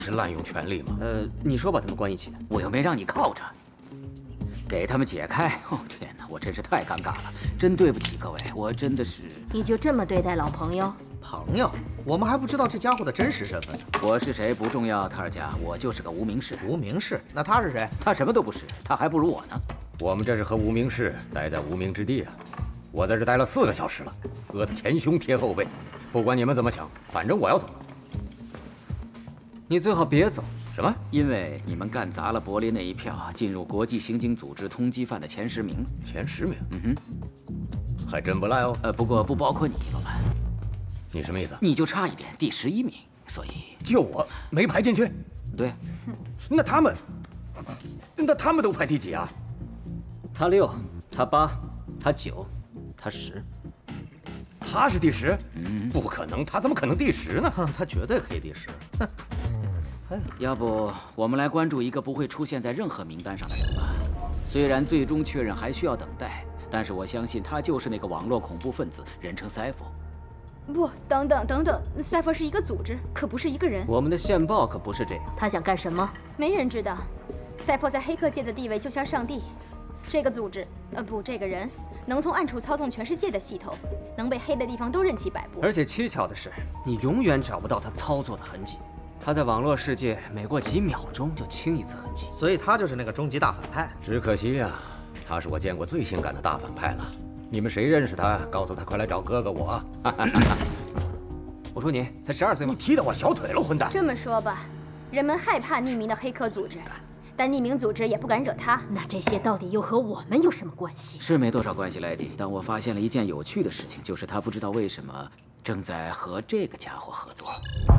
是滥用权力吗？ 你说把他们关一起的， 我又没让你靠着，给他们解开。哦天哪，我真是太尴尬了，真对不起各位，我真的是。 你就这么对待老朋友？ 朋友，我们还不知道这家伙的真实身份呢。 我是谁不重要，塔尔加，我就是个无名氏。 无名氏？那他是谁？ 他什么都不是，他还不如我呢。 我们这是和无名氏待在无名之地啊！我在这待了4个小时了，饿得前胸贴后背。不管你们怎么想，反正我要走了。 你最好别走。 什么？ 因为你们干砸了柏林那一票，进入国际刑警组织通缉犯的前10名。 前10名？ 嗯哼， 还真不赖哦。 不过不包括你，老板。 你什么意思？ 你就差一点，第11名，所以就我没排进去。 对， 那他们都排第几啊？ 他6，他8，他9，他10。 他是第10？不可能，他怎么可能第10呢？ 哼，他绝对可以第10。 要不我们来关注一个不会出现在任何名单上的人吧？虽然最终确认还需要等待，但是我相信他就是那个网络恐怖分子，人称 Cypher。 不，等等，Cypher 是一个组织，可不是一个人。 我们的线报可不是这样。 他想干什么？ 没人知道。Cypher 在黑客界的地位就像上帝。这个组织，这个人能从暗处操纵全世界的系统，能被黑的地方都任其摆布。 而且蹊跷的是，你永远找不到他操作的痕迹。他在网络世界每过几秒钟就清一次痕迹， 所以他就是那个终极大反派。 只可惜呀，他是我见过最性感的大反派了。你们谁认识他？告诉他快来找哥哥我。 我说你才12岁吗？ 你踢到我小腿了，混蛋！ 这么说吧，人们害怕匿名的黑客组织，但匿名组织也不敢惹他。 那这些到底又和我们有什么关系？ 是没多少关系，莱迪。但我发现了一件有趣的事情，就是他不知道为什么正在和这个家伙合作。